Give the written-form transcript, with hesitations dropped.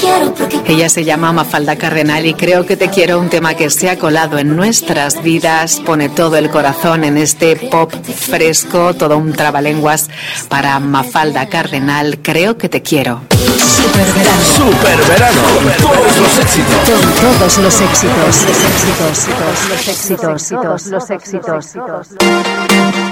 Ella se llama Mafalda Cardenal y Creo que te quiero, un tema que se ha colado en nuestras vidas, pone todo el corazón en este pop fresco, todo un trabalenguas para Mafalda Cardenal, Creo que te quiero. Superverano. Superverano. Todos los éxitos. Con todos los éxitos. Los éxitos. Los éxitos. Los éxitos.